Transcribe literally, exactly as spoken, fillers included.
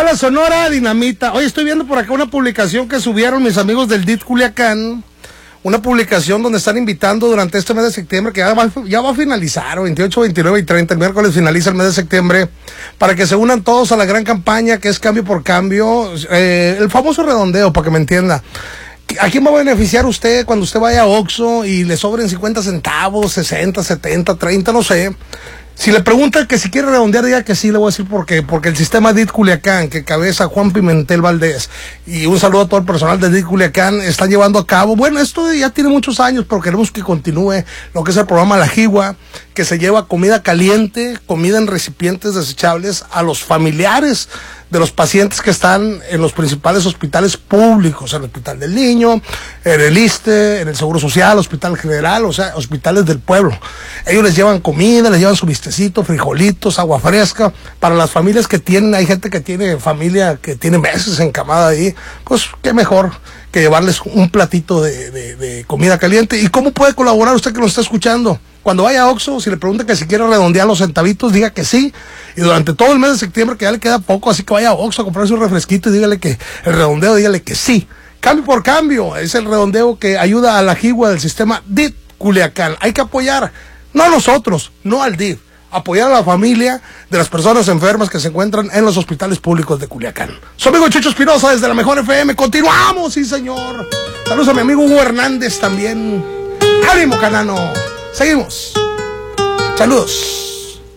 la Sonora Dinamita. Hoy estoy viendo por acá una publicación que subieron mis amigos del D I T Culiacán. Una publicación donde están invitando durante este mes de septiembre, que ya va, ya va a finalizar, veintiocho, veintinueve y treinta, el miércoles finaliza el mes de septiembre, para que se unan todos a la gran campaña que es Cambio por Cambio, eh, el famoso redondeo, para que me entienda. ¿A quién va a beneficiar usted cuando usted vaya a Oxxo y le sobren cincuenta centavos, sesenta, setenta, treinta, no sé? Si le preguntan que si quiere redondear, diga que sí, le voy a decir por qué. Porque el sistema D I T Culiacán, que cabeza Juan Pimentel Valdés, y un saludo a todo el personal de D I T Culiacán, están llevando a cabo, bueno, esto ya tiene muchos años, pero queremos que continúe lo que es el programa La Jigua, que se lleva comida caliente, comida en recipientes desechables a los familiares de los pacientes que están en los principales hospitales públicos, en el Hospital del Niño, en el ISSSTE, en el Seguro Social, Hospital General, o sea, hospitales del pueblo. Ellos les llevan comida, les llevan su vistecito, frijolitos, agua fresca, para las familias que tienen, hay gente que tiene familia que tiene meses encamada ahí, pues qué mejor que llevarles un platito de, de, de comida caliente. ¿Y cómo puede colaborar usted que nos está escuchando? Cuando vaya a Oxxo, si le pregunta que si quiere redondear los centavitos, diga que sí. Y durante todo el mes de septiembre, que ya le queda poco, así que vaya a Oxxo a comprarse un refresquito y dígale que el redondeo, dígale que sí. Cambio por Cambio es el redondeo que ayuda a la jigua del sistema D I T Culiacán. Hay que apoyar, no a nosotros, no al D I T, apoyar a la familia de las personas enfermas que se encuentran en los hospitales públicos de Culiacán. Su amigo Chucho Espinosa desde la Mejor F M. Continuamos, sí señor. Saludos a mi amigo Hugo Hernández también. ¡Ánimo, Canano! Seguimos. Saludos.